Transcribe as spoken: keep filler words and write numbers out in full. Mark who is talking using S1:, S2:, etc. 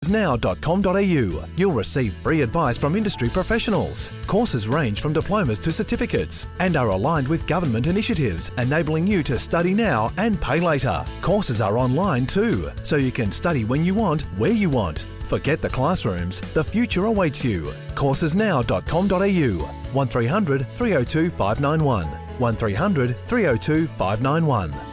S1: now dot com dot a u. You'll receive free advice from industry professionals. Courses range from diplomas to certificates and are aligned with government initiatives, enabling you to study now and pay later. Courses are online too, so you can study when you want, where you want. Forget the classrooms, the future awaits you. courses now dot com dot a u. one three hundred three oh two five nine one. one three hundred three oh two five nine one.